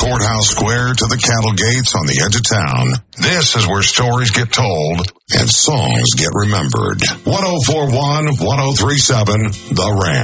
Courthouse Square to the cattle gates on the edge of town, this is where stories get told and songs get remembered. 104.1, 103.7, The Ram.